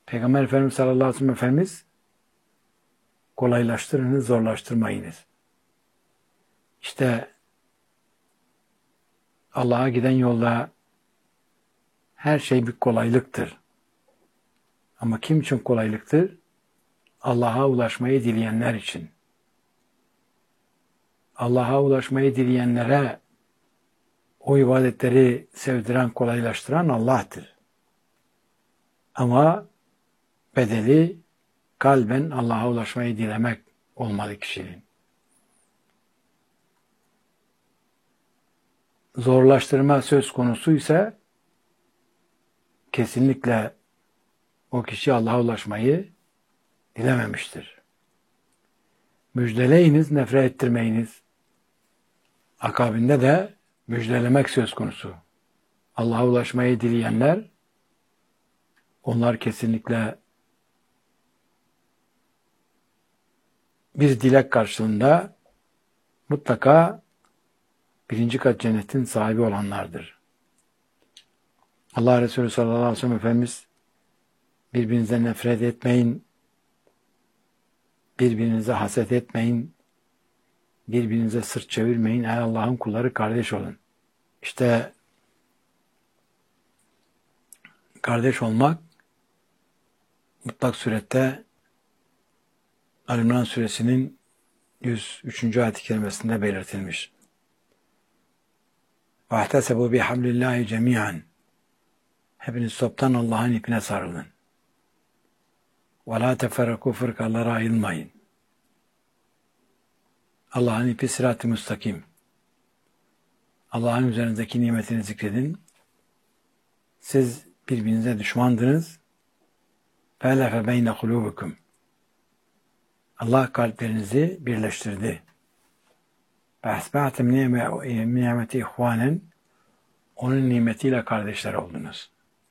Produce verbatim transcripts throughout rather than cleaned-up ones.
Peygamber Efendimiz sallallahu aleyhi ve sellem Efendimiz kolaylaştırınız, zorlaştırmayınız. İşte Allah'a giden yolda her şey bir kolaylıktır. Ama kim için kolaylıktır? Allah'a ulaşmayı dileyenler için. Allah'a ulaşmayı dileyenlere o ibadetleri sevdiren, kolaylaştıran Allah'tır. Ama bedeli kalben Allah'a ulaşmayı dilemek olmalı kişinin. Zorlaştırma söz konusu ise kesinlikle o kişi Allah'a ulaşmayı dilememiştir. Müjdeleyiniz, nefret ettirmeyiniz. Akabinde de müjdelemek söz konusu. Allah'a ulaşmayı dileyenler, onlar kesinlikle bir dilek karşılığında mutlaka birinci kat cennetin sahibi olanlardır. Allah Resulü sallallahu aleyhi ve sellem Efendimiz birbirinize nefret etmeyin, birbirinize haset etmeyin, birbirinize sırt çevirmeyin, ey Allah'ın kulları kardeş olun. İşte kardeş olmak mutlak surette Ali İmran suresinin yüz üçüncü ayet-i kerimesinde belirtilmiş. وَاَحْتَسَبُوا بِحَبْلِ اللّٰهِ جَمِيعًا Hepiniz toptan Allah'ın ipine sarılın. وَلَا تَفَرَّقُوا Fırkalara ayrılmayın. Allah'ın ipi sırat-ı müstakim. Allah'ın üzerinizdeki nimetini zikredin. Siz birbirinize düşmandınız. فَاَلَفَ بَيْنَ قُلُوبِكُمْ Allah kalplerinizi birleştirdi. فَاَسْبَعْتَمْ نِعْمَةِ اِخْوَانًا Onun nimetiyle kardeşler oldunuz.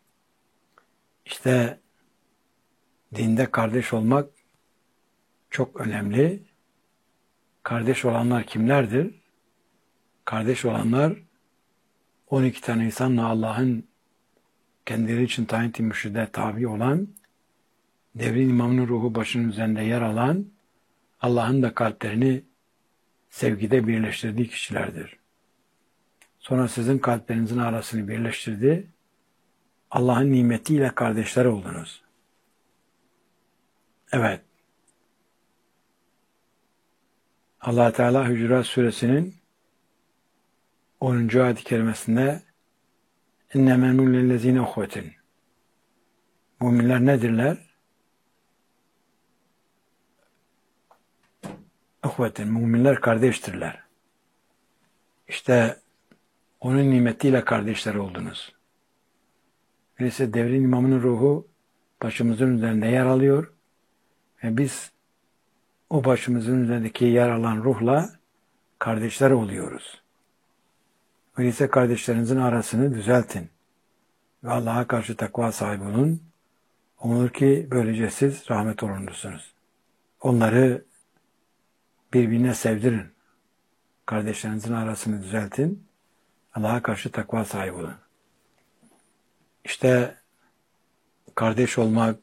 İşte dinde kardeş olmak çok önemli. Kardeş olanlar kimlerdir? Kardeş olanlar on iki tane insanla Allah'ın kendileri için tayin ettiği mürşide tabi olan, devrin imamının ruhu başının üzerinde yer alan, Allah'ın da kalplerini sevgide birleştirdiği kişilerdir. Sonra sizin kalplerinizin arasını birleştirdi. Allah'ın nimetiyle kardeşler oldunuz. Evet. Allah Teala Hucurat Suresinin onuncu ayet-i kerimesinde اِنَّمَا نُلَّ الَّذ۪ينَ اُخْوَةٍ Müminler nedirler? Uhvetin, müminler kardeştirler. İşte onun nimetiyle kardeşler oldunuz. Öyleyse devrin imamının ruhu başımızın üzerinde yer alıyor ve biz o başımızın üzerindeki yer alan ruhla kardeşler oluyoruz. Öyleyse kardeşlerinizin arasını düzeltin ve Allah'a karşı takva sahibi olun. Umulur ki böylece siz rahmet olunursunuz. Onları birbirine sevdirin. Kardeşlerinizin arasını düzeltin. Allah'a karşı takva sahibi olun. İşte kardeş olmak,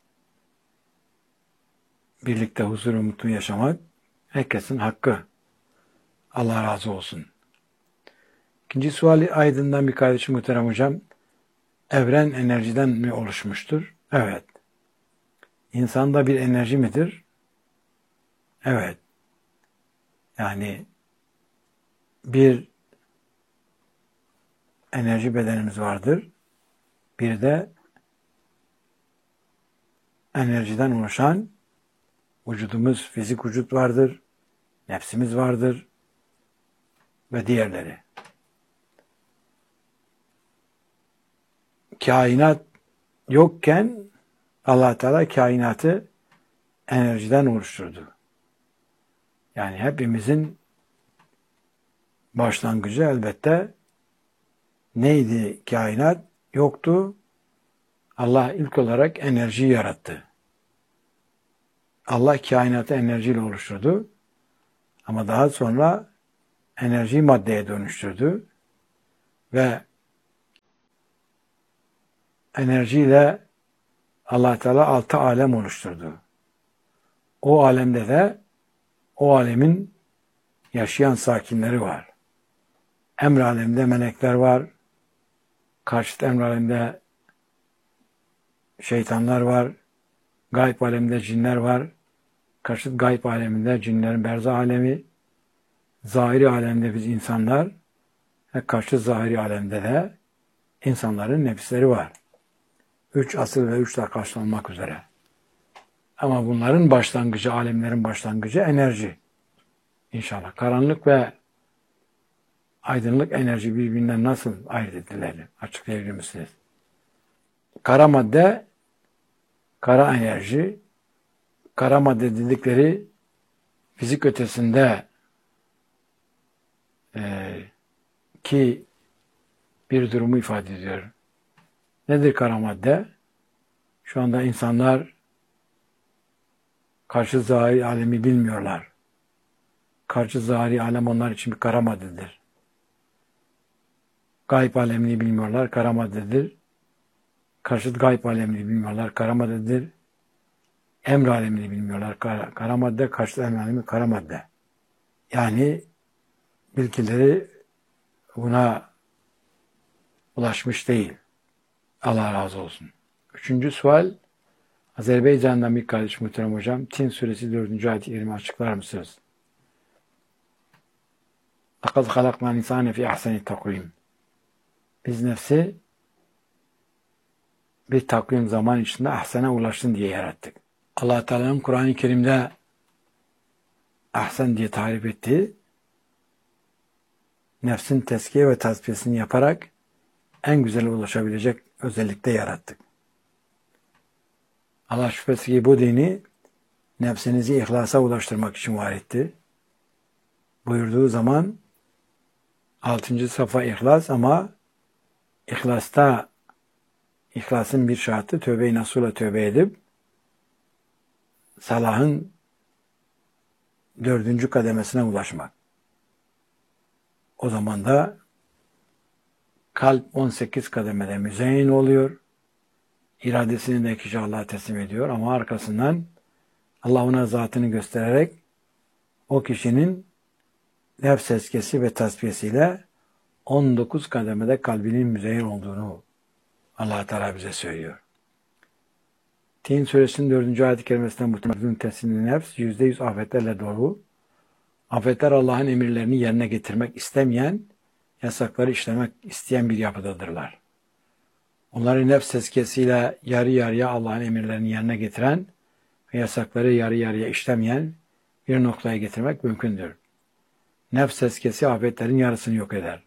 birlikte huzur ve mutlu yaşamak herkesin hakkı. Allah razı olsun. İkinci suali aydından bir kardeşim muhterem hocam. Evren enerjiden mi oluşmuştur? Evet. İnsanda bir enerji midir? Evet. Yani bir enerji bedenimiz vardır. Bir de enerjiden oluşan vücudumuz, fizik vücut vardır. Nefsimiz vardır. Ve diğerleri. Kainat yokken Allah Teala kainatı enerjiden oluşturdu. Yani hepimizin başlangıcı elbette neydi kainat? Yoktu. Allah ilk olarak enerjiyi yarattı. Allah kainatı enerjiyle oluşturdu. Ama daha sonra enerjiyi maddeye dönüştürdü. Ve enerjiyle Allah Teala altı alem oluşturdu. O alemde de o alemin yaşayan sakinleri var. Emr aleminde melekler var. Karşıt emr aleminde şeytanlar var. Gayb aleminde cinler var. Karşıt gayb aleminde cinlerin berzah alemi. Zahiri alemde biz insanlar. Ve karşıt zahiri alemde de insanların nefisleri var. Üç asıl ve üçle karşılanmak üzere. Ama bunların başlangıcı, alemlerin başlangıcı enerji. İnşallah. Karanlık ve aydınlık enerji birbirinden nasıl ayırt edilir? Açıklayabilir misiniz? Kara madde, kara enerji, kara madde dedikleri fizik ötesinde e, ki bir durumu ifade ediyor. Nedir kara madde? Şu anda insanlar karşı zahiri alemi bilmiyorlar. Karşı zahiri alem onlar için bir kara maddedir. Gayb alemini bilmiyorlar, kara maddedir. Karşıt gayb alemini bilmiyorlar, kara maddedir. Emr alemini bilmiyorlar, kara, kara madde, karşıt emr alemi kara madde. Yani bilgileri buna ulaşmış değil. Allah razı olsun. Üçüncü sual, Azerbaycan'dan bir kardeş muhterem hocam, Tin suresi dördüncü ayet-i kerime açıklar mısınız? لَقَدْ خَلَقْنَا الْاِنْسَانَ فِي اَحْسَنِ تَقْوِيمٍ Biz nefsi bir takvim zaman içinde ahsene ulaşsın diye yarattık. Allah Teala'nın Kur'an-ı Kerim'de ahsen diye tarif ettiği nefsin tezkiye ve tasfiyesini yaparak en güzel ulaşabilecek özellikte yarattık. Allah şüphesiz ki bu dini nefsinizi ihlasa ulaştırmak için var etti. Buyurduğu zaman altıncı safa ihlas ama İhlasta, ihlasın bir şartı tövbe-i nasuhla tövbe edip salahın dördüncü kademesine ulaşmak. O zaman da kalp on sekiz kademede müzeyyin oluyor. İradesini de kişi Allah'a teslim ediyor ama arkasından Allah ona zatını göstererek o kişinin nefs tezkiyesi ve tasfiyesiyle on dokuz kademede kalbinin müzeyyin olduğunu Allah Teala bize söylüyor. Tin suresinin dördüncü ayet-i kerimesinden muhtemelen teslim nefs yüzde yüz afetlerle dolu. Afetler Allah'ın emirlerini yerine getirmek istemeyen, yasakları işlemek isteyen bir yapıdadırlar. Onları nefs tezkiyesiyle yarı yarıya Allah'ın emirlerini yerine getiren ve yasakları yarı yarıya işlemeyen bir noktaya getirmek mümkündür. Nefs tezkiyesi afetlerin yarısını yok eder.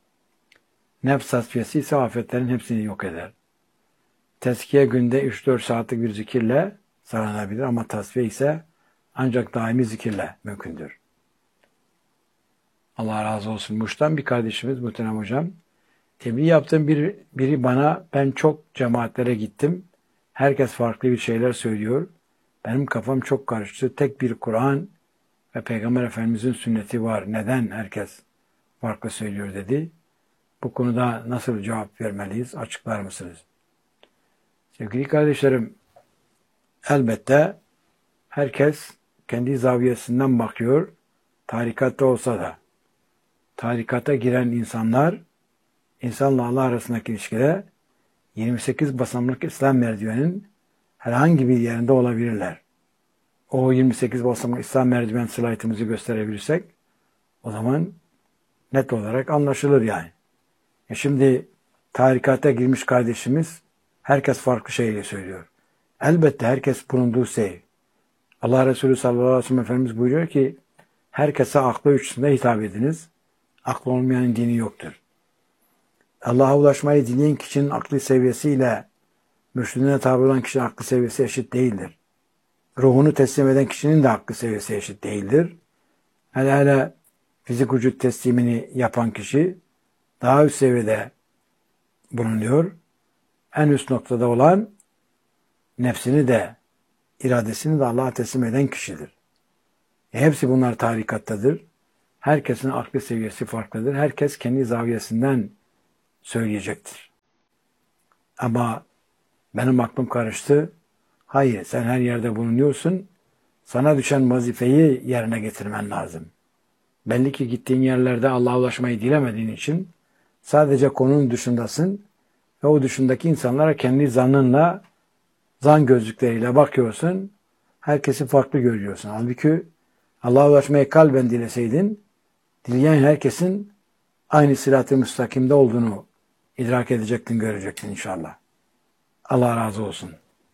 Nefs tasfiyesi ise afetlerin hepsini yok eder. Tezkiye günde üç dört saatlik bir zikirle sağlanabilir ama tasfiye ise ancak daimi zikirle mümkündür. Allah razı olsun. Muş'tan bir kardeşimiz muhterem hocam. Tebliğ yaptığım bir, biri bana ben çok cemaatlere gittim. Herkes farklı bir şeyler söylüyor. Benim kafam çok karıştı. Tek bir Kur'an ve Peygamber Efendimizin sünneti var. Neden herkes farklı söylüyor dedi. Bu konuda nasıl cevap vermeliyiz? Açıklar mısınız? Sevgili kardeşlerim, elbette herkes kendi zaviyesinden bakıyor. Tarikatta olsa da. Tarikata giren insanlar, insanla Allah arasındaki ilişkide yirmi sekiz basamaklık İslam merdivenin herhangi bir yerinde olabilirler. O yirmi sekiz basamaklık İslam merdiven slaytımızı gösterebilirsek, o zaman net olarak anlaşılır yani. E şimdi tarikata girmiş kardeşimiz herkes farklı şeyle söylüyor. Elbette herkes bulunduğu şey. Allah Resulü sallallahu aleyhi ve sellem Efendimiz buyuruyor ki herkese aklı üçünde hitap ediniz. Aklı olmayanın dini yoktur. Allah'a ulaşmayı dileyen kişinin aklı seviyesiyle mürşidine tabi olan kişinin aklı seviyesi eşit değildir. Ruhunu teslim eden kişinin de aklı seviyesi eşit değildir. Hele hele fizik vücut teslimini yapan kişi daha üst seviyede bulunuyor. En üst noktada olan nefsini de iradesini de Allah'a teslim eden kişidir. E hepsi bunlar tarikattadır. Herkesin aklı seviyesi farklıdır. Herkes kendi zaviyesinden söyleyecektir. Ama Benim aklım karıştı. Hayır, sen her yerde bulunuyorsun. Sana düşen vazifeyi yerine getirmen lazım. Belli ki gittiğin yerlerde Allah'a ulaşmayı dilemediğin için sadece konunun dışındasın ve o dışındaki insanlara kendi zannınla, zan gözlükleriyle bakıyorsun. Herkesi farklı görüyorsun. Halbuki Allah'a ulaşmayı kalben dileseydin, dileyen herkesin aynı sırat-ı müstakimde olduğunu idrak edecektin, görecektin inşallah. Allah razı olsun.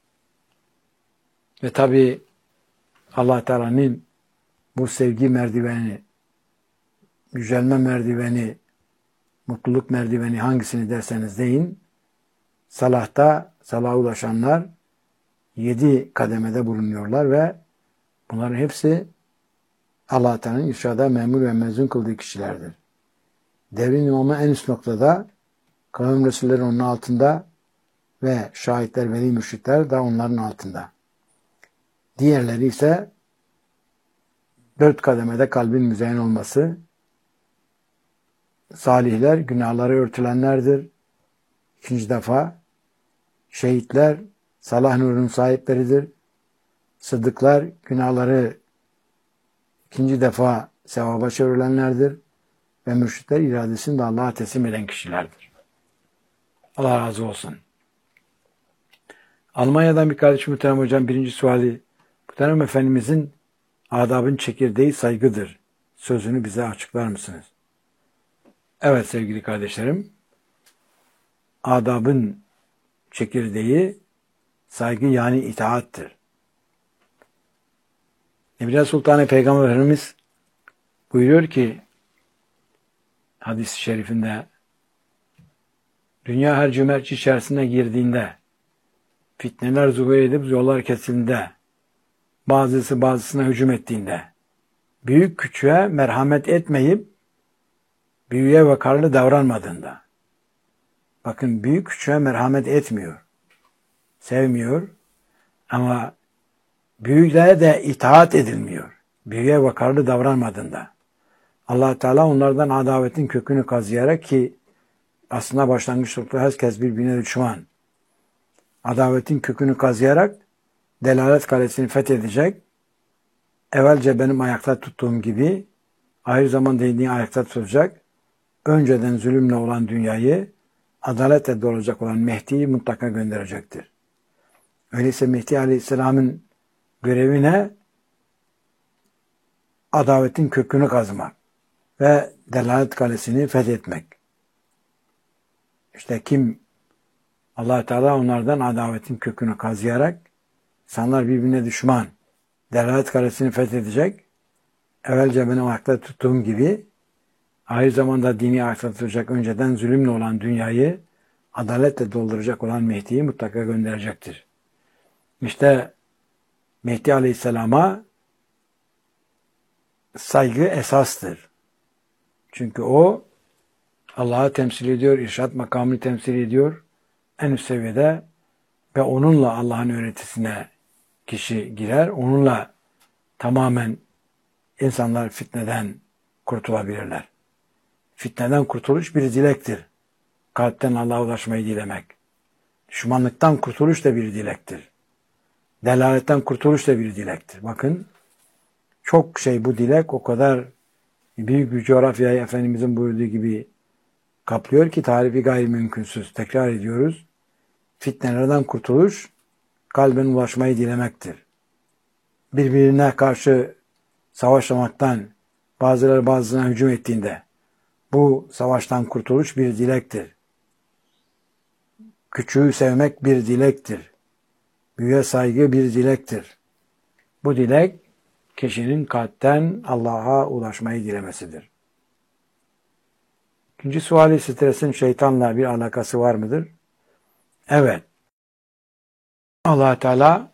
Ve tabi Allah Teala'nın bu sevgi merdiveni, yücelme merdiveni, mutluluk merdiveni hangisini derseniz deyin, salahta, salaha ulaşanlar yedi kademede bulunuyorlar ve bunların hepsi Allah Teala'nın irşada memur ve mezun kıldığı kişilerdir. Devrin imamı en üst noktada, kavim Resulleri onun altında ve şahitler, veli mürşitler de onların altında. Diğerleri ise dört kademede kalbin müzeyyen olması, salihler günahları örtülenlerdir. İkinci defa şehitler salah nurunun sahipleridir. Sıddıklar günahları ikinci defa sevaba çevrilenlerdir. Ve mürşitler iradesini de Allah'a teslim eden kişilerdir. Allah razı olsun. Almanya'dan bir kardeşim Muhterem Hocam birinci suali, Muhterem Efendimizin adabın çekirdeği saygıdır. Sözünü bize açıklar mısınız? Evet sevgili kardeşlerim, adabın çekirdeği saygı yani itaattır. Evliya Sultan Peygamber Efendimiz buyuruyor ki hadis-i şerifinde, dünya her cömertçi içerisine girdiğinde, fitneler zuhur edip yollar kesildiğinde, bazısı bazısına hücum ettiğinde, büyük küçüğe merhamet etmeyip, büyüğe vakarlı davranmadığında, bakın büyük küçüğe merhamet etmiyor, sevmiyor ama büyüklere de itaat edilmiyor, büyüğe vakarlı davranmadığında, Allah Teala onlardan adavetin kökünü kazıyarak ki aslında başlangıçta herkes birbirine düşman. Adavetin kökünü kazıyarak delalet kalesini fethedecek. Evvelce benim ayakta tuttuğum gibi ahir zaman değdiğini ayakta tutacak. Önceden zulümle olan dünyayı adaletle dolacak olan Mehdi'yi mutlaka gönderecektir. Öyleyse Mehdi Aleyhisselam'ın görevi ne? Adavetin kökünü kazmak ve delalet kalesini fethetmek. İşte kim Allah Teala onlardan adavetin kökünü kazıyarak insanlar birbirine düşman, delalet kalesini fethedecek. Evvelce benim ayakta tuttuğum gibi ahir zamanda dini ayakta tutacak, önceden zulümle olan dünyayı adaletle dolduracak olan Mehdi'yi mutlaka gönderecektir. İşte Mehdi Aleyhisselam'a saygı esastır. Çünkü o Allah'ı temsil ediyor, irşad makamını temsil ediyor en üst seviyede ve onunla Allah'ın öğretisine kişi girer. Onunla tamamen insanlar fitneden kurtulabilirler. Fitneden kurtuluş bir dilektir. Kalpten Allah'a ulaşmayı dilemek. Düşmanlıktan kurtuluş da bir dilektir. Delaletten kurtuluş da bir dilektir. Bakın çok şey bu dilek o kadar büyük bir coğrafyayı Efendimizin buyurduğu gibi kaplıyor ki tarifi gayri mümkünsüz. Tekrar ediyoruz. Fitnelerden kurtuluş kalben ulaşmayı dilemektir. Birbirine karşı savaşlamaktan bazıları bazısına hücum ettiğinde bu savaştan kurtuluş bir dilektir. Küçüğü sevmek bir dilektir. Büyüğe saygı bir dilektir. Bu dilek kişinin kalpten Allah'a ulaşmayı dilemesidir. İkinci suali, stresin şeytanla bir alakası var mıdır? Evet. Allah Teala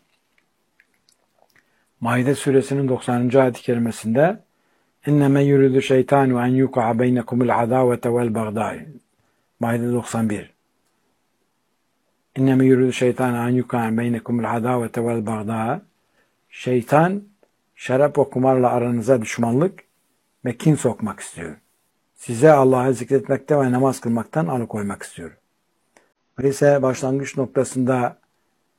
Maide suresinin doksanıncı ayet-i kerimesinde İnneme yuridu şeytanu en yuka'a beynekumul adavete vel bagdai. Maide doksan bir. İnneme yuridu şeytanu en yuka'a beynekumul adavete vel bagdai. Şeytan şarap ve kumarla aranıza düşmanlık ve kin sokmak istiyor. Size Allah'ı zikretmekte ve namaz kılmaktan alıkoymak istiyor. Öyleyse başlangıç noktasında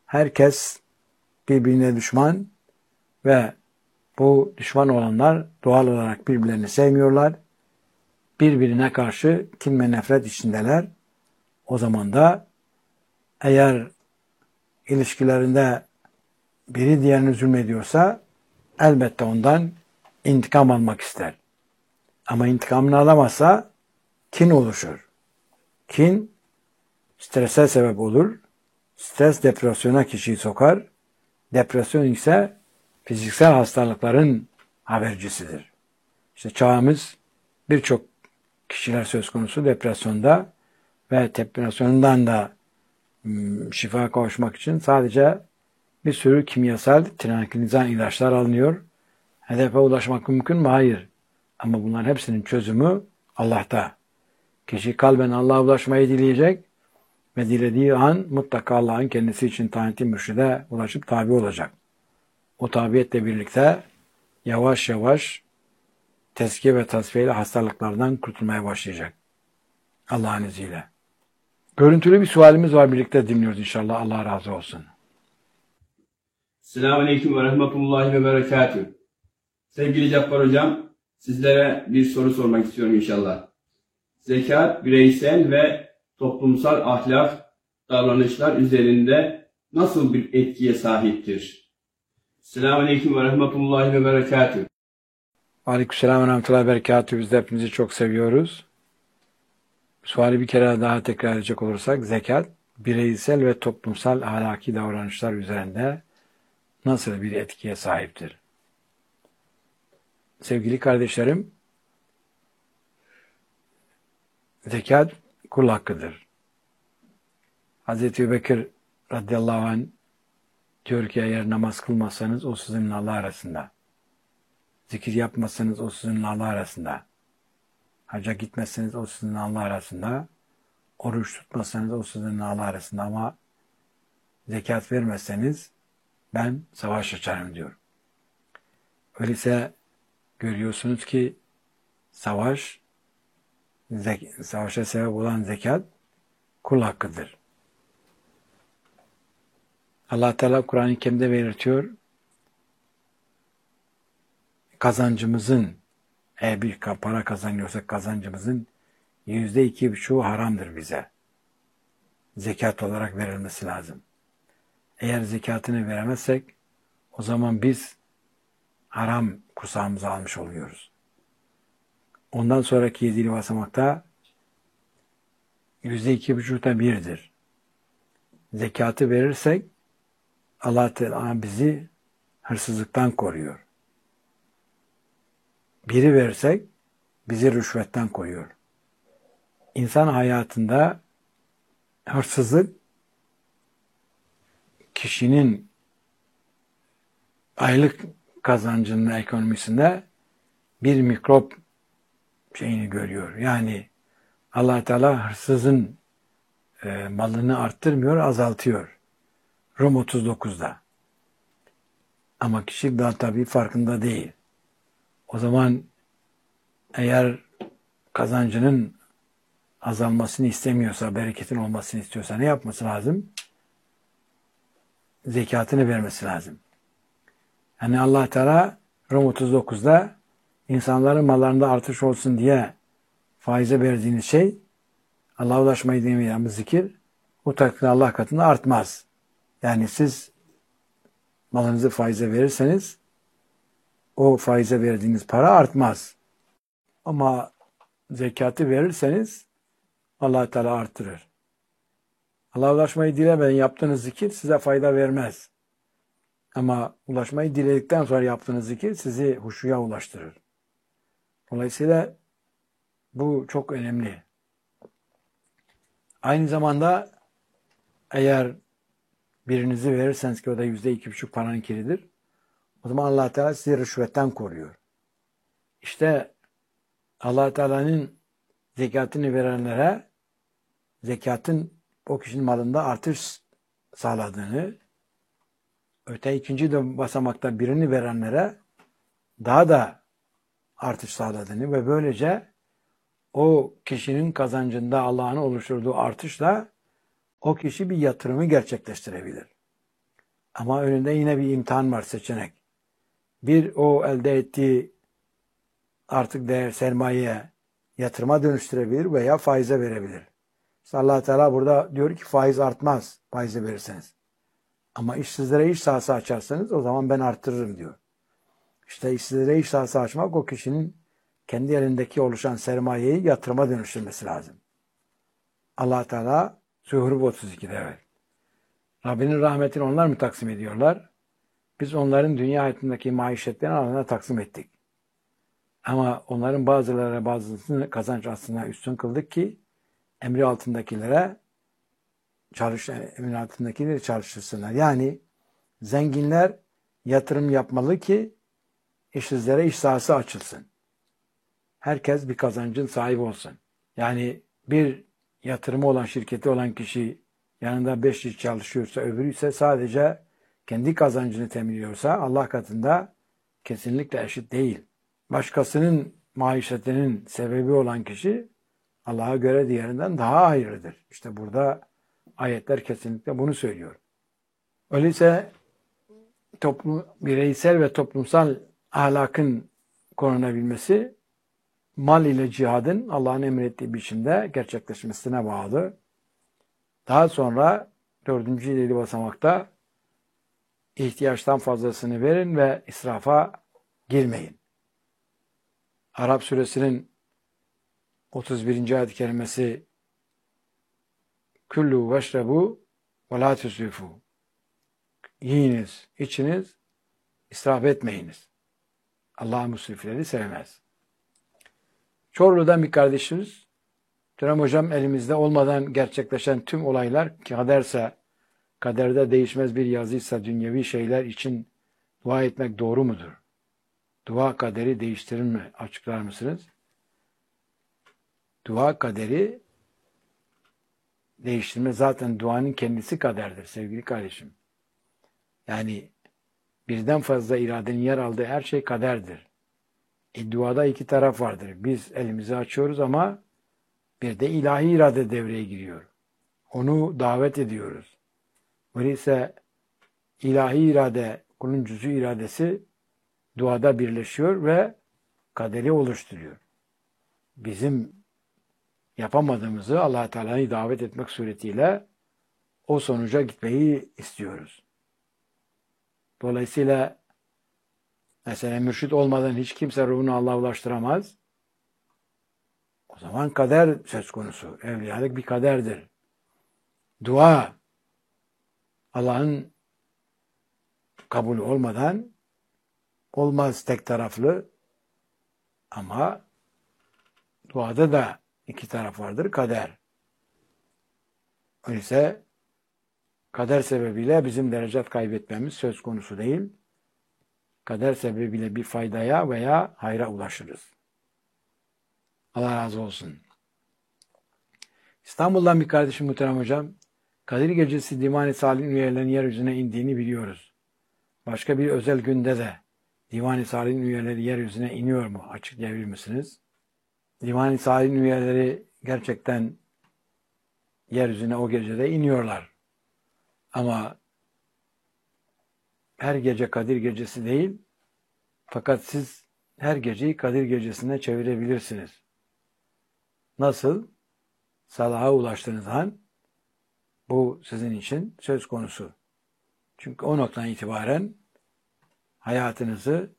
herkes birbirine düşman ve bu düşman olanlar doğal olarak birbirlerini sevmiyorlar. Birbirine karşı kin ve nefret içindeler. O zaman da eğer ilişkilerinde biri diğerini zulmediyorsa elbette ondan intikam almak ister. Ama intikamını alamazsa kin oluşur. Kin strese sebep olur. Stres depresyona kişiyi sokar. Depresyon ise fiziksel hastalıkların habercisidir. İşte çağımız birçok kişiler söz konusu depresyonda ve depresyondan da şifa kavuşmak için sadece bir sürü kimyasal tranquilizan ilaçlar alınıyor. Hedefe ulaşmak mümkün mü? Hayır. Ama bunların hepsinin çözümü Allah'ta. Kişi kalben Allah'a ulaşmayı dileyecek ve dilediği an mutlaka Allah'ın kendisi için tayin ettiği mürşide ulaşıp tabi olacak. O tabiyetle birlikte yavaş yavaş tezkiye ve tasfiyeyle hastalıklardan kurtulmaya başlayacak. Allah'ın izniyle. Görüntülü bir sualimiz var. Birlikte dinliyoruz inşallah. Allah razı olsun. Selamünaleyküm ve rahmetullahi ve berekatühü. Sevgili Cabbar Hocam, sizlere bir soru sormak istiyorum inşallah. Zekat, bireysel ve toplumsal ahlak, davranışlar üzerinde nasıl bir etkiye sahiptir? Selamünaleyküm ve rahmetullahi ve berekatühü. Aleykümselam ve rahmetullahi ve berekatühü. Biz de hepinizi çok seviyoruz. Suali bir kere daha tekrar edecek olursak, zekat, bireysel ve toplumsal ahlaki davranışlar üzerinde nasıl bir etkiye sahiptir? Sevgili kardeşlerim, zekat kul hakkıdır. Hazreti Ebubekir radıyallahu anh diyor ki eğer namaz kılmazsanız o sizinle Allah arasında. Zikir yapmazsanız o sizinle Allah arasında. Hacca gitmezseniz o sizinle Allah arasında. Oruç tutmazsanız o sizinle Allah arasında. Ama zekat vermezseniz ben savaş açarım diyor. Öyleyse görüyorsunuz ki savaş, zek- savaşa sebep olan zekat kul hakkıdır. Allah Teala Kur'an-ı Kerim'de belirtiyor. Kazancımızın, eğer bir para kazanıyorsak kazancımızın yüzde iki buçuğu haramdır bize. Zekat olarak verilmesi lazım. Eğer zekatını veremezsek o zaman biz haram kursağımıza almış oluyoruz. Ondan sonraki yedili basamakta yüzde iki buçukta birdir. Zekatı verirsek Allah Teala bizi hırsızlıktan koruyor. Biri versek bizi rüşvetten koruyor. İnsan hayatında hırsızlık kişinin aylık kazancının ekonomisinde bir mikrop şeyini görüyor. Yani Allah Teala hırsızın e, malını arttırmıyor, azaltıyor. Rum otuz dokuzda. Ama kişi daha tabii farkında değil. O zaman eğer kazancının azalmasını istemiyorsa, bereketin olmasını istiyorsa ne yapması lazım? Zekatını vermesi lazım. Yani Allah Teala Rum otuz dokuzda insanların mallarında artış olsun diye faize verdiğiniz şey Allah'a ulaşmayı demeyen bu zikir o takdirde Allah katında artmaz. Yani siz malınızı faize verirseniz o faize verdiğiniz para artmaz. Ama zekatı verirseniz Allah Teala artırır. Allah'a ulaşmayı dilemeden yaptığınız zikir size fayda vermez. Ama ulaşmayı diledikten sonra yaptığınız zikir sizi huşuya ulaştırır. Dolayısıyla bu çok önemli. Aynı zamanda eğer birinizi verirseniz ki o da yüzde iki buçuk paranın kiridir. O zaman Allah Teala sizi rüşvetten koruyor. İşte Allah Teala'nın zekatını verenlere zekatın o kişinin malında artış sağladığını, öte ikinci de basamakta birini verenlere daha da artış sağladığını ve böylece o kişinin kazancında Allah'ın oluşturduğu artışla o kişi bir yatırımı gerçekleştirebilir. Ama önünde yine bir imtihan var, seçenek. Bir, o elde ettiği artık değer sermayeye yatırıma dönüştürebilir veya faize verebilir. İşte Allah Teala burada diyor ki faiz artmaz faize verirseniz. Ama işsizlere iş sahası açarsanız o zaman ben arttırırım diyor. İşte işsizlere iş sahası açmak o kişinin kendi elindeki oluşan sermayeyi yatırıma dönüştürmesi lazım. Allah Teala Zuhruf otuz ikide evet. Rabbinin rahmetini onlar mı taksim ediyorlar? Biz onların dünya hayatındaki maişetlerini aralarına taksim ettik. Ama onların bazılarına bazısını kazanç aslında üstün kıldık ki emri altındakilere çalış, emri altındakileri çalıştırsınlar. Yani zenginler yatırım yapmalı ki işsizlere iş sahası açılsın. Herkes bir kazancın sahibi olsun. Yani bir yatırımı olan, şirketi olan kişi yanında beş kişi çalışıyorsa, öbürü ise sadece kendi kazancını temin ediyorsa Allah katında kesinlikle eşit değil. Başkasının maişetinin sebebi olan kişi Allah'a göre diğerinden daha hayırlıdır. İşte burada ayetler kesinlikle bunu söylüyor. Öyleyse toplum, bireysel ve toplumsal ahlakın korunabilmesi mal ile cihadın Allah'ın emrettiği biçimde gerçekleşmesine bağlı. Daha sonra dördüncü ileri basamakta ihtiyaçtan fazlasını verin ve israfa girmeyin. Arap suresinin otuz birinci ayet-i kerimesi Kullu veşrebu ve la tusrifu. Yiyiniz, içiniz, israf etmeyiniz. Allah musrifleri sevmez. Çorlu'dan bir kardeşimiz, Dönem hocam elimizde olmadan gerçekleşen tüm olaylar kaderse, kaderde değişmez bir yazıysa dünyevi şeyler için dua etmek doğru mudur? Dua kaderi değiştirir mi? Açıklar mısınız? Dua kaderi değiştirme zaten duanın kendisi kaderdir sevgili kardeşim. Yani birden fazla iradenin yer aldığı her şey kaderdir. E, duada iki taraf vardır. Biz elimizi açıyoruz ama bir de ilahi irade devreye giriyor. Onu davet ediyoruz. Öyleyse ilahi irade, kulun cüz'ü iradesi duada birleşiyor ve kaderi oluşturuyor. Bizim yapamadığımızı Allah Teala'yı davet etmek suretiyle o sonuca gitmeyi istiyoruz. Dolayısıyla mesela mürşit olmadan hiç kimse ruhunu Allah'a ulaştıramaz. O zaman kader söz konusu. Evliyalık bir kaderdir. Dua Allah'ın kabulü olmadan olmaz, tek taraflı. Ama duada da iki taraf vardır. Kader. Öyleyse kader sebebiyle bizim derecat kaybetmemiz söz konusu değil. Kader sebebiyle bir faydaya veya hayra ulaşırız. Allah razı olsun. İstanbul'dan bir kardeşim muhterem hocam, Kadir Gecesi Divan-ı Salih'in üyelerinin yeryüzüne indiğini biliyoruz. Başka bir özel günde de Divan-ı Salih'in üyeleri yeryüzüne iniyor mu? Açıklayabilir misiniz? Divan-ı Salih'in üyeleri gerçekten yeryüzüne o gecede iniyorlar. Ama her gece Kadir Gecesi değil, fakat siz her geceyi Kadir Gecesi'ne çevirebilirsiniz. Nasıl? Salaha ulaştığınız an bu sizin için söz konusu. Çünkü o noktadan itibaren hayatınızı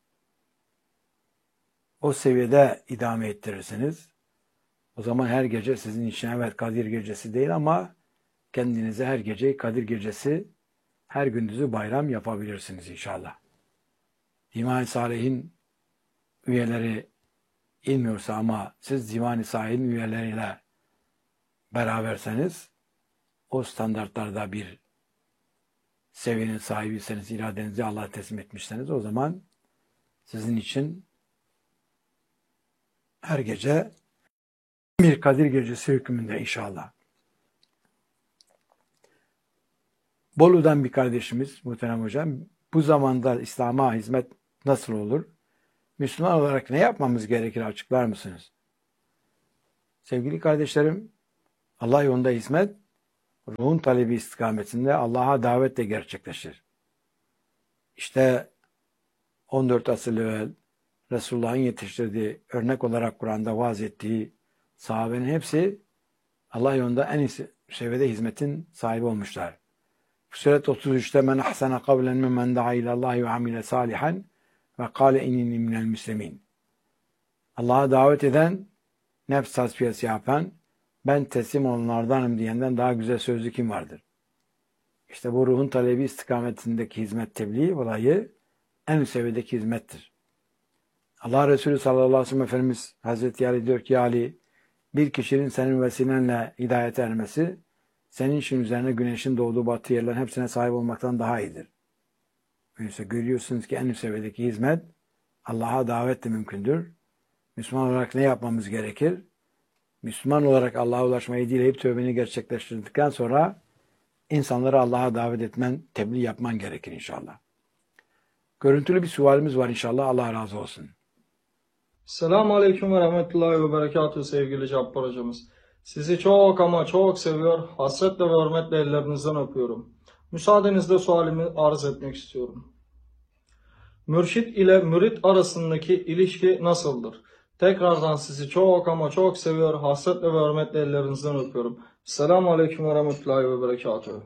o seviyede idame ettirirsiniz. O zaman her gece sizin için evet Kadir Gecesi değil ama kendinize her geceyi Kadir Gecesi, her gündüzü bayram yapabilirsiniz inşallah. Divan-ı Salih'in üyeleri inmiyorsa ama siz Divan-ı Salih'in üyeleriyle beraberseniz o standartlarda bir seviyenin sahibiyseniz, iradenizi Allah'a teslim etmişseniz o zaman sizin için her gece bir Kadir Gecesi hükmünde inşallah. Bolu'dan bir kardeşimiz muhterem hocam, bu zamanda İslam'a hizmet nasıl olur? Müslüman olarak ne yapmamız gerekir açıklar mısınız? Sevgili kardeşlerim, Allah yolunda hizmet, ruhun talebi istikametinde Allah'a davetle gerçekleşir. İşte on dört asır evvel Resulullah'ın yetiştirdiği, örnek olarak Kur'an'da vaaz ettiği sahabenin hepsi Allah yolunda en iyi seviyede hizmetin sahibi olmuşlar. Fussilet otuz üçte men ahsana kavlen mimmen da'a ilallahi ve amile salihan ve kâle innini minel müslimin. Allah'a davet eden, nefs tasfiyesi yapan, ben teslim olanlardanım diyenden daha güzel sözlü kim vardır? İşte bu ruhun talebi istikametindeki hizmet tebliğ olayı en üst seviyedeki hizmettir. Allah Resulü sallallahu aleyhi ve sellem Efendimiz Hazreti Ali diyor ki, Ali, bir kişinin senin vesilenle hidayete ermesi, senin için üzerine güneşin doğduğu batı yerlerin hepsine sahip olmaktan daha iyidir. Öyleyse görüyorsunuz ki en üst seviyedeki hizmet Allah'a davet de mümkündür. Müslüman olarak ne yapmamız gerekir? Müslüman olarak Allah'a ulaşmayı dileyip tövbeni gerçekleştirdikten sonra insanları Allah'a davet etmen, tebliğ yapman gerekir inşallah. Görüntülü bir sualimiz var inşallah. Allah razı olsun. Selamun Aleyküm ve Rahmetullahi ve Berekatuhu sevgili Cabbar hocamız. Sizi çok ama çok seviyor, hasretle ve hürmetle ellerinizden öpüyorum. Müsaadenizle sualimi arz etmek istiyorum. Mürşit ile mürit arasındaki ilişki nasıldır? Tekrardan sizi çok ama çok seviyor, hasretle ve hürmetle ellerinizden öpüyorum. Selamun Aleyküm ve Rahmetullahi ve Berekatuhu.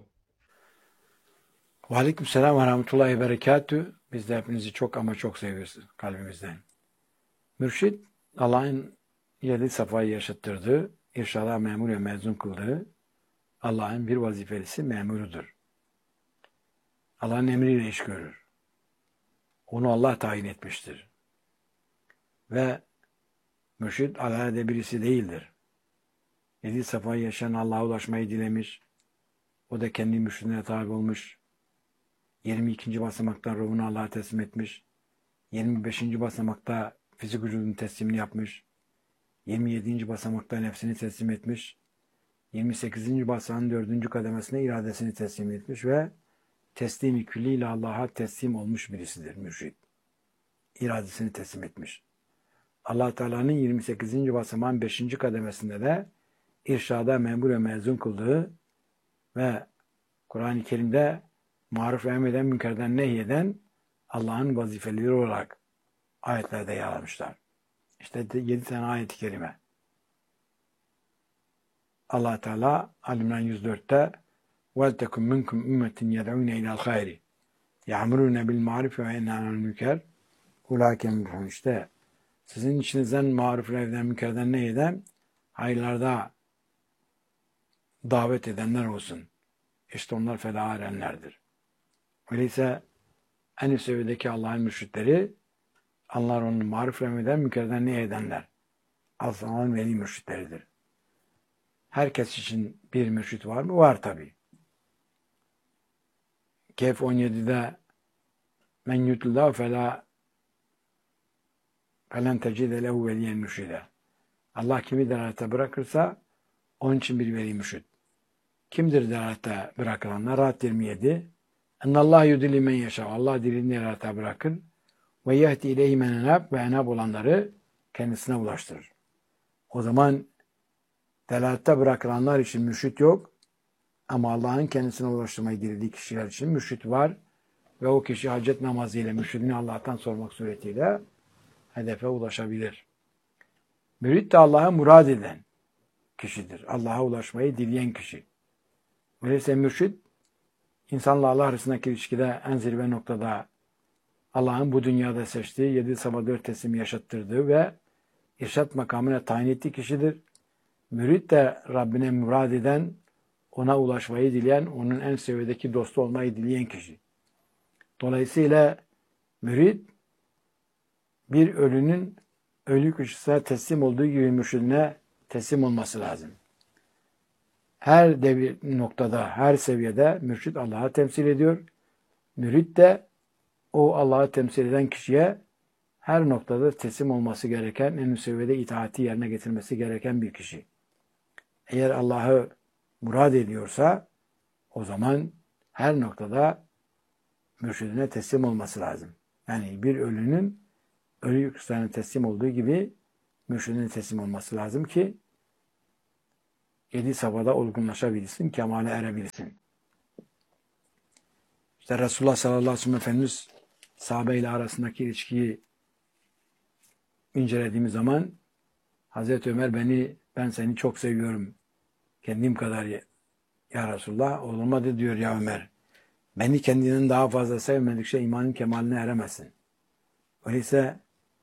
Ve aleyküm selam ve rahmetullahi ve berekatühü. Biz de hepinizi çok ama çok seviyoruz kalbimizden. Mürşit, Allah'ın yedi safayı yaşattırdığı, irşada memur ve mezun kıldığı Allah'ın bir vazifelisi memurudur. Allah'ın emriyle iş görür. Onu Allah tayin etmiştir. Ve mürşit alelade birisi değildir. Yedi safayı yaşayan Allah'a ulaşmayı dilemiş. O da kendi mürşidine tabi olmuş. yirmi ikinci basamakta ruhunu Allah'a teslim etmiş. yirmi beşinci basamakta fizik vücudunun teslimini yapmış. yirmi yedinci basamakta nefsini teslim etmiş. yirmi sekizinci basamağın dördüncü kademesine iradesini teslim etmiş ve teslim-i külliyle Allah'a teslim olmuş birisidir mürşid. İradesini teslim etmiş. Allah Teala'nın yirmi sekizinci basamağın beşinci kademesinde de irşada memur ve mezun kıldığı ve Kur'an-ı Kerim'de maruf ve emreden, münkerden nehyeden Allah'ın vazifeleri olarak ayetlerde yer almışlar. İşte yedi tane ayet-i kerime. Allah Teala Ali-İmran yüz dörtte وَلْتَكُمْ مِنْكُمْ اُمَّةٍ يَدْعُونَ اِلَى الْخَيْرِ يَعْمُرُونَ بِالْمَعْرِفِ وَاَنَّ عَنَ الْمُنْكَرِ اُولَٰئِكَ işte sizin içinizden maruf ve emreden, münkerden nehyeden hayırlarda davet edenler olsun. İşte onlar felaha erenlerdir. Öyleyse en üst seviyedeki Allah'ın mürşitleri, onlar onun maruf emreden, münkerden nehyedenler. Allah'ın veli mürşitleridir. Herkes için bir mürşit var mı? Var tabi. Kehf on yedide men yutlâhu felâ felen tecide lehu veliyen mürşide. Allah kimi delalete bırakırsa onun için bir veli mürşit. Kimdir delalete bırakılanlar? Rahat yirmi yedi. Ennallâh yudilli men yaşa. Allah dilini delalete bırakır. Ve yehdi ileyhi men enab ve enab olanları kendisine ulaştırır. O zaman delalette bırakılanlar için mürşit yok. Ama Allah'ın kendisine ulaştırmayı dilediği kişiler için mürşit var. Ve o kişi hacet namazıyla mürşidini Allah'tan sormak suretiyle hedefe ulaşabilir. Mürit de Allah'a murad eden kişidir. Allah'a ulaşmayı dileyen kişi. Öyleyse mürşid, insanla Allah arasındaki ilişkide en zirve noktada Allah'ın bu dünyada seçtiği yedi sabah dört teslimi yaşattırdığı ve irşat makamına tayin ettiği kişidir. Mürit de Rabbine murad eden, ona ulaşmayı dileyen, onun en seviyedeki dostu olmayı dileyen kişi. Dolayısıyla mürit, bir ölünün ölü kişisine teslim olduğu gibi mürşidine teslim olması lazım. Her devir noktada, her seviyede mürşid Allah'a temsil ediyor. Mürit de o Allah'ı temsil eden kişiye her noktada teslim olması gereken, en üst seviyede itaati yerine getirmesi gereken bir kişi. Eğer Allah'ı murad ediyorsa o zaman her noktada mürşidine teslim olması lazım. Yani bir ölünün ölü yükselen teslim olduğu gibi mürşidine teslim olması lazım ki yedi safhada olgunlaşabilsin, kemale erebilsin. İşte Resulullah sallallahu aleyhi ve sellem Efendimiz sahabeyle arasındaki ilişkiyi incelediğimiz zaman Hazreti Ömer beni, ben seni çok seviyorum. Kendim kadar ya, ya Resulullah. Olmadı diyor ya Ömer. Beni kendinden daha fazla sevmedikçe imanın kemaline eremezsin. Öyleyse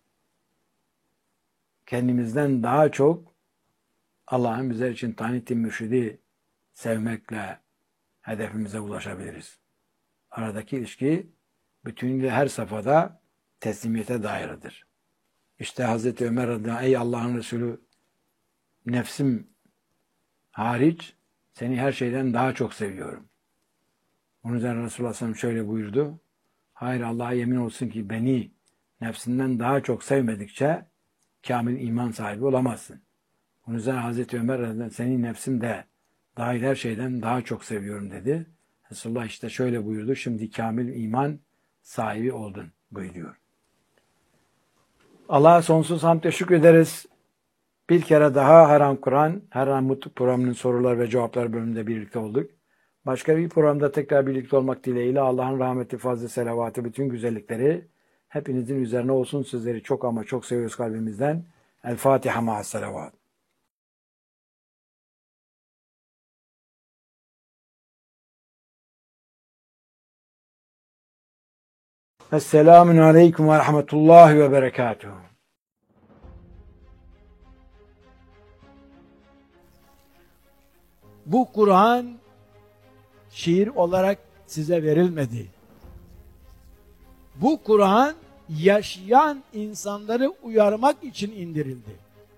kendimizden daha çok Allah'ın bizler için tayin ettiği mürşidi sevmekle hedefimize ulaşabiliriz. Aradaki ilişki bütünüyle her safhada teslimiyete dairdir. İşte Hazreti Ömer radıyallahu anh, ey Allah'ın Resulü, nefsim hariç seni her şeyden daha çok seviyorum. Onun üzerine Resulullah sallallahu aleyhi ve sellem şöyle buyurdu. Hayır, Allah'a yemin olsun ki beni nefsinden daha çok sevmedikçe kamil iman sahibi olamazsın. Onun üzerine Hazreti Ömer radıyallahu anh, senin nefsim de dahil her şeyden daha çok seviyorum dedi. Resulullah işte şöyle buyurdu. Şimdi kamil iman sahibi oldun buyuruyor. Allah'a sonsuz hamd ve şükrederiz. Bir kere daha Her An Kur'an, Her An Mutlu programının sorular ve cevaplar bölümünde birlikte olduk. Başka bir programda tekrar birlikte olmak dileğiyle Allah'ın rahmeti, fazlı, selavatı, bütün güzellikleri hepinizin üzerine olsun. Sizleri çok ama çok seviyoruz kalbimizden. El Fatiha ma'as selavat. Esselamun aleyküm ve rahmetullahi ve berekatuhu. Bu Kur'an şiir olarak size verilmedi. Bu Kur'an yaşayan insanları uyarmak için indirildi.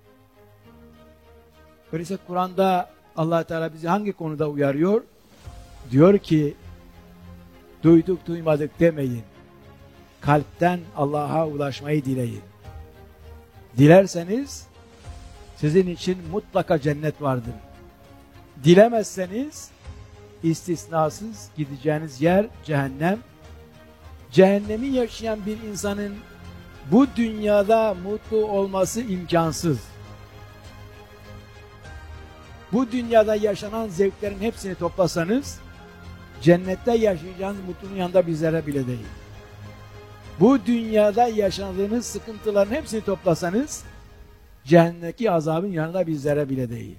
Öyleyse Kur'an'da Allah Teala bizi hangi konuda uyarıyor? Diyor ki, duyduk duymadık demeyin. Kalpten Allah'a ulaşmayı dileyin. Dilerseniz sizin için mutlaka cennet vardır. Dilemezseniz istisnasız gideceğiniz yer cehennem. Cehennemi yaşayan bir insanın bu dünyada mutlu olması imkansız. Bu dünyada yaşanan zevklerin hepsini toplasanız cennette yaşayacağınız mutluluğun yanında bir zerre bile değil. Bu dünyada yaşadığınız sıkıntıların hepsini toplasanız cehennemdeki azabın yanında bir zerre bile değil.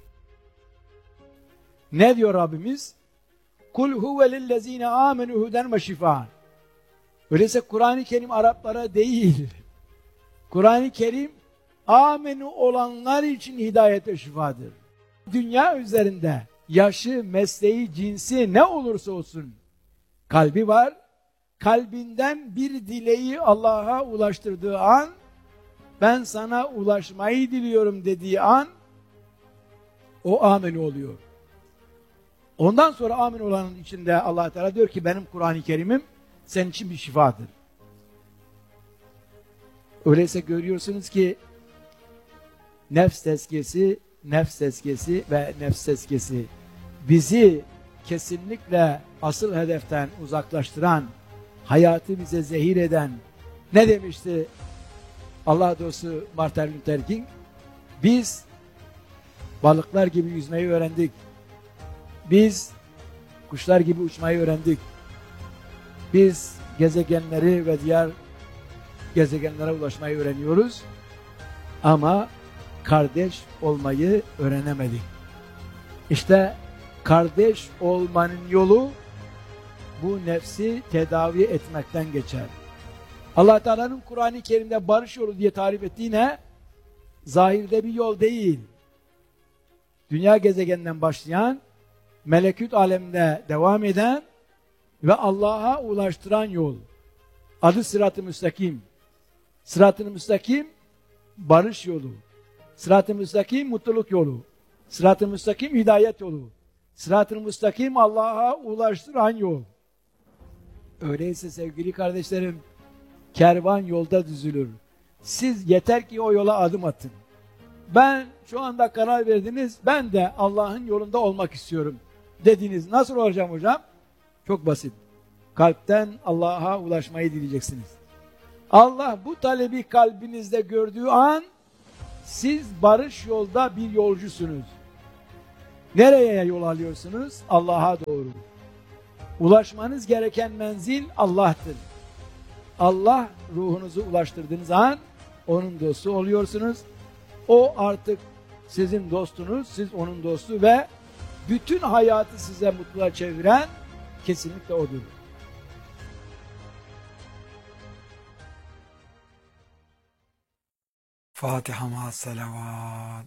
Ne diyor Rabbimiz? Kul huve lillezine amenu huden ve şifaan. Öyleyse Kur'an-ı Kerim Araplara değil. Kur'an-ı Kerim amenu olanlar için hidayet ve şifadır. Dünya üzerinde yaşı, mesleği, cinsi ne olursa olsun kalbi var. Kalbinden bir dileği Allah'a ulaştırdığı an, ben sana ulaşmayı diliyorum dediği an o amin oluyor. Ondan sonra amin olanın içinde Allah Teala diyor ki benim Kur'an-ı Kerim'im senin için bir şifadır. Öyleyse görüyorsunuz ki nefs tezkiyesi, nefs tezkiyesi ve nefs tezkiyesi bizi kesinlikle asıl hedeften uzaklaştıran, hayatı bize zehir eden, ne demişti Allah dostu Martin Luther King? Biz balıklar gibi yüzmeyi öğrendik. Biz kuşlar gibi uçmayı öğrendik. Biz gezegenleri ve diğer gezegenlere ulaşmayı öğreniyoruz. Ama kardeş olmayı öğrenemedik. İşte kardeş olmanın yolu bu nefsi tedavi etmekten geçer. Allah Teala'nın Kur'an-ı Kerim'de barış yolu diye tarif ettiği ne? Zahirde bir yol değil. Dünya gezegeninden başlayan, melekut aleminde devam eden ve Allah'a ulaştıran yol. Adı sırat-ı müstakim. Sırat-ı müstakim barış yolu. Sırat-ı müstakim mutluluk yolu. Sırat-ı müstakim hidayet yolu. Sırat-ı müstakim Allah'a ulaştıran yol. Öyleyse sevgili kardeşlerim, kervan yolda düzülür. Siz yeter ki o yola adım atın. Ben şu anda karar verdiniz, ben de Allah'ın yolunda olmak istiyorum dediniz. Nasıl olacağım hocam? Çok basit. Kalpten Allah'a ulaşmayı dileyeceksiniz. Allah bu talebi kalbinizde gördüğü an siz barış yolda bir yolcusunuz. Nereye yol alıyorsunuz? Allah'a doğru. Ulaşmanız gereken menzil Allah'tır. Allah ruhunuzu ulaştırdığınız an onun dostu oluyorsunuz. O artık sizin dostunuz, siz onun dostu ve bütün hayatı size mutluluğa çeviren kesinlikle odur. Fatiha ma'as salavat.